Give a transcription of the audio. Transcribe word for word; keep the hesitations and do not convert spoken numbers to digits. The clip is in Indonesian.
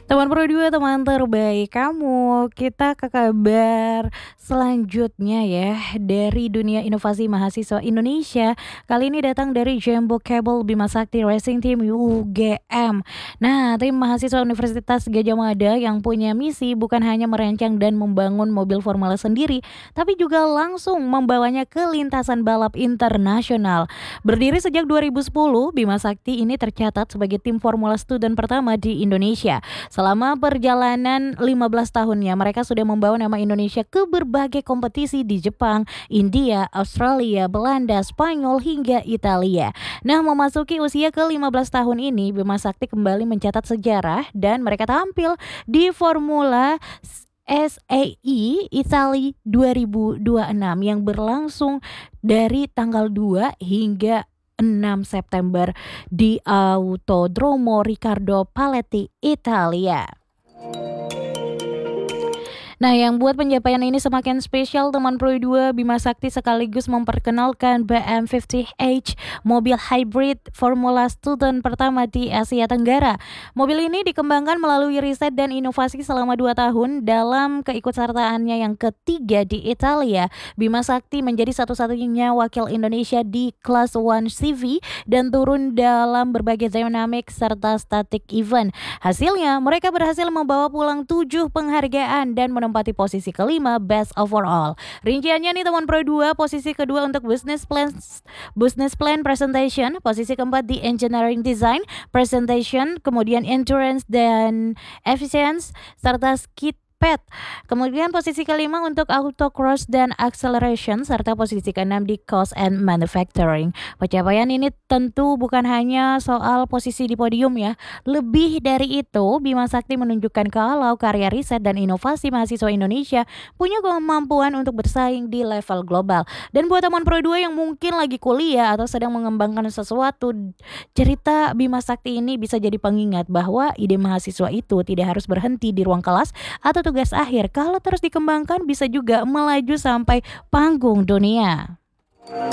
Teman Pro dua, teman terbaik kamu. Kita ke kabar selanjutnya ya, dari dunia inovasi mahasiswa Indonesia. Kali ini datang dari Jumbo Cable Bima Sakti Racing Team U G M. Nah, tim mahasiswa Universitas Gadjah Mada yang punya misi bukan hanya merancang dan membangun mobil Formula sendiri, tapi juga langsung membawanya ke lintasan balap internasional. Berdiri sejak dua ribu sepuluh, Bima Sakti ini tercatat sebagai tim Formula Student pertama di Indonesia. Selama perjalanan lima belas tahunnya, mereka sudah membawa nama Indonesia ke berbagai kompetisi di Jepang, India, Australia, Belanda, Spanyol, hingga Italia. Nah, memasuki usia ke lima belas tahun ini, Bima Sakti kembali mencatat sejarah dan mereka tampil di Formula S A E Italia dua ribu dua puluh enam yang berlangsung dari tanggal dua hingga enam September di Autodromo Riccardo Paletti, Italia. Nah, yang buat pencapaian ini semakin spesial, teman Pro dua, Bima Sakti sekaligus memperkenalkan B M lima puluh H, mobil hybrid Formula Student pertama di Asia Tenggara. Mobil ini dikembangkan melalui riset dan inovasi selama dua tahun. Dalam keikutsertaannya yang ketiga di Italia, Bima Sakti menjadi satu-satunya wakil Indonesia di kelas satu C V dan turun dalam berbagai dynamic serta static event. Hasilnya, mereka berhasil membawa pulang tujuh penghargaan dan menempati posisi kelima best overall. Rinciannya nih teman Pro dua, posisi kedua untuk business plan business plan presentation, posisi keempat di engineering design presentation, kemudian endurance dan efficiency serta skid pad. Kemudian posisi kelima untuk autocross dan acceleration serta posisi keenam di cost and manufacturing. Pencapaian ini tentu bukan hanya soal posisi di podium ya. Lebih dari itu, Bima Sakti menunjukkan kalau karya riset dan inovasi mahasiswa Indonesia punya kemampuan untuk bersaing di level global. Dan buat teman Pro dua yang mungkin lagi kuliah atau sedang mengembangkan sesuatu, cerita Bima Sakti ini bisa jadi pengingat bahwa ide mahasiswa itu tidak harus berhenti di ruang kelas atau tugas akhir. Kalau terus dikembangkan bisa juga melaju sampai panggung dunia.